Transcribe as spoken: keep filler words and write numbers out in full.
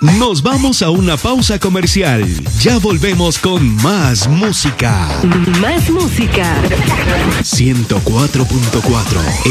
Nos vamos a una pausa comercial. Ya volvemos con más música. Más música. ciento cuatro punto cuatro